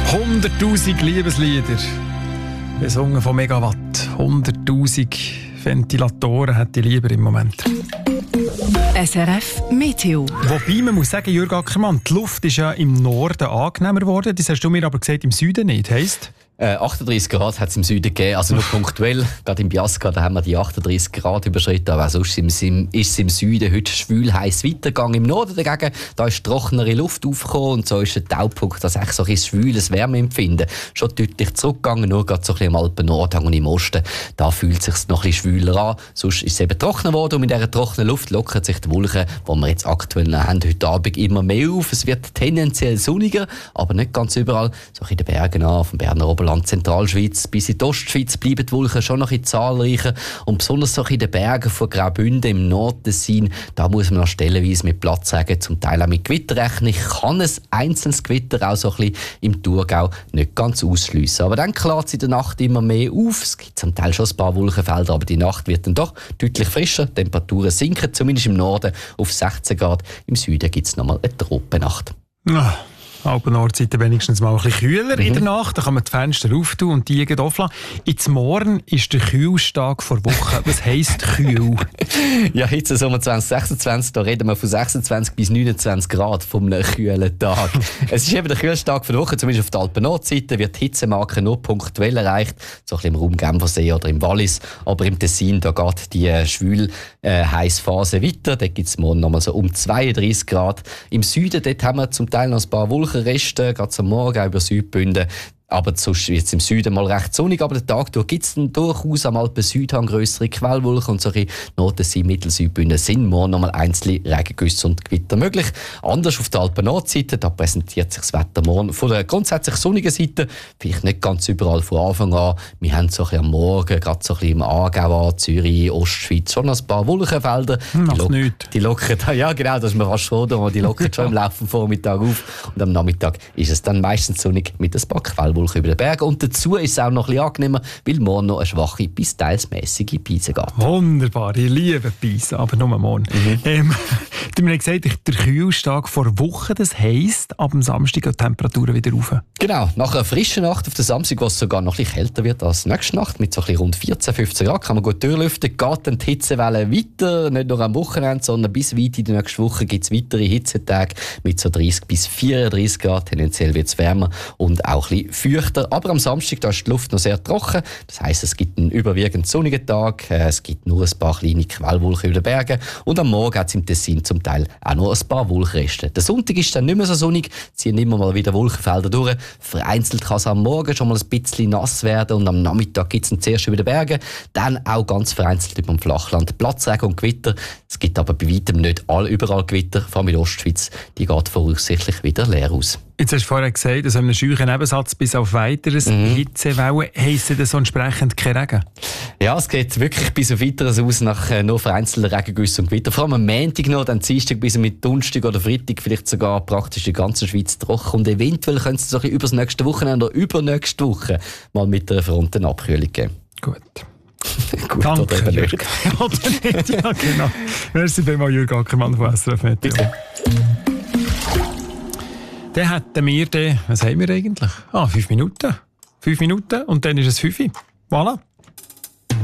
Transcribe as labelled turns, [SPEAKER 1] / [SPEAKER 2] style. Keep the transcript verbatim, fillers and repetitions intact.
[SPEAKER 1] hunderttausend Liebeslieder, besungen von Megawatt. hunderttausend Ventilatoren hätte ich lieber im Moment.
[SPEAKER 2] S R F Meteo.
[SPEAKER 1] Wobei, man muss sagen, Jürg Ackermann, die Luft ist ja im Norden angenehmer geworden. Das hast du mir aber gesagt, im Süden nicht. Heisst?
[SPEAKER 3] Äh, achtunddreissig Grad hat es im Süden gegeben, also nur punktuell. Gerade im Biasca, da haben wir die achtunddreissig Grad überschritten, aber auch sonst ist es im Süden heute schwül heiß weitergegangen. Im Norden dagegen, da ist trockenere Luft aufgekommen und so ist der Taupunkt, dass echt so ein schwüles Wärmeempfinden schon deutlich zurückgegangen, nur gerade so ein bisschen im Alpen-Nordhang und im Osten, da fühlt es sich noch ein bisschen schwüler an. Sonst ist es eben trockener geworden und mit dieser trockenen Luft lockert sich die Wolken, die wir jetzt aktuell haben, heute Abend immer mehr auf. Es wird tendenziell sonniger, aber nicht ganz überall. So in den Bergen an, vom Berner Oberland, Zentralschweiz bis in die Ostschweiz bleiben die Wolken schon noch ein zahlreicher. Und besonders so in den Bergen von Graubünden im Nordtessin, da muss man noch stellenweise mit Platzregen, zum Teil auch mit Gewitter rechnen. Ich kann ein einzelnes Gewitter auch so ein bisschen im Thurgau nicht ganz ausschliessen. Aber dann klärt es in der Nacht immer mehr auf. Es gibt zum Teil schon ein paar Wolkenfelder, aber die Nacht wird dann doch deutlich frischer. Die Temperaturen sinken, zumindest im Norden auf sechzehn Grad. Im Süden gibt es nochmal eine Tropennacht.
[SPEAKER 1] Ah. Alpen-Nordseite wenigstens mal ein bisschen kühler
[SPEAKER 3] Mhm.
[SPEAKER 1] in der Nacht. Da kann man die Fenster auftun und die offen lassen. Jetzt morgen ist der Kühlstag vor Woche. Was heisst kühl?
[SPEAKER 3] Ja, jetzt Sommer zwanzig sechsundzwanzig, da reden wir von sechsundzwanzig bis neunundzwanzig Grad vom einem kühlen Tag. Es ist eben der Kühlstag der Woche, zumindest auf der Alpen-Nordseite wird die Hitzemarke nur punktuell erreicht, so ein bisschen im Raum Genfersee oder im Wallis. Aber im Tessin, da geht die äh, schwül äh, Heissphase weiter. Da gibt es morgen nochmal so um zweiunddreissig Grad. Im Süden, dort haben wir zum Teil noch ein paar Wolkenreste, gerade am Morgen auch über Südbünden. Aber sonst wird es im Süden mal recht sonnig, aber den Tag durch gibt es dann durchaus am Alpen-Südhang grössere Quellwolken und solche Nordtessin, Mittelsüdbünden sind morgen noch mal einzelne Regengüsse und Gewitter möglich. Anders auf der Alpen-Nordseite, da präsentiert sich das Wetter morgen von der grundsätzlich sonnigen Seite, vielleicht nicht ganz überall von Anfang an. Wir haben so ein bisschen am Morgen, gerade so ein bisschen im Aargau, Zürich, Ostschweiz, schon ein paar Wolkenfelder.
[SPEAKER 1] Macht
[SPEAKER 3] die lock-
[SPEAKER 1] nichts.
[SPEAKER 3] Die lockern, ja genau, das ist mir fast schon, aber die lockern schon im Laufe des Vormittags auf. Und am Nachmittag ist es dann meistens sonnig mit ein paar Quellwolken über den Bergen. Und dazu ist es auch noch ein bisschen angenehmer, weil morgen noch eine schwache bis teils mässige Pise geht.
[SPEAKER 1] Wunderbar, ich liebe Pisa, aber nur morgen. Mhm. Ähm, du hast mir gesagt, der Kühlstag vor Woche, das heisst, ab dem Samstag gehen die Temperaturen wieder rauf.
[SPEAKER 3] Genau, nach einer frischen Nacht auf der Samstag, wo es sogar noch ein bisschen kälter wird als nächste Nacht, mit so ein bisschen rund vierzehn, fünfzehn Grad, kann man gut durchlüften, geht dann die Hitzewelle weiter, nicht nur am Wochenende, sondern bis weit in die nächste Woche gibt es weitere Hitzetage mit so dreißig bis vierunddreissig Grad, tendenziell wird es wärmer und auch ein bisschen feuchter. Aber am Samstag da ist die Luft noch sehr trocken. Das heisst, es gibt einen überwiegend sonnigen Tag. Es gibt nur ein paar kleine Quellwolken über den Bergen. Und am Morgen hat es im Tessin zum Teil auch noch ein paar Wolkenreste. Der Sonntag ist dann nicht mehr so sonnig. Ziehen immer mal wieder Wolkenfelder durch. Vereinzelt kann es am Morgen schon mal ein bisschen nass werden. Und am Nachmittag gibt es dann zuerst über den Bergen. Dann auch ganz vereinzelt über dem Flachland Platzregen und Gewitter. Es gibt aber bei weitem nicht all, überall Gewitter. Vor allem in der Ostschweiz. Die geht voraussichtlich wieder leer aus.
[SPEAKER 1] Jetzt hast du vorher gesagt, dass einem scheuchen Nebensatz bis auf weiteres mhm. Hitzewellen heisst das so entsprechend kein Regen?
[SPEAKER 3] Ja, es geht wirklich bis auf weiteres aus nach äh, nur vereinzelten Regengüssen und Gewitter. Vor allem am Montag noch, dann Dienstag bis mit Donnerstag oder Freitag vielleicht sogar praktisch die ganze Schweiz trocken. Und eventuell könnte es so ein bisschen über das nächste Wochenende oder übernächste Woche mal mit einer Frontenabkühlung geben.
[SPEAKER 1] Gut.
[SPEAKER 3] Gut,
[SPEAKER 1] Danke,
[SPEAKER 3] oder eben
[SPEAKER 1] Jürg. Oder nicht, ja genau. Merci vielmals, Jürg Ackermann von S R F Meteo.
[SPEAKER 3] Bitte.
[SPEAKER 1] Dann hätten wir den, was haben wir eigentlich? Ah, fünf Minuten. Fünf Minuten und dann ist es fünf. Voilà.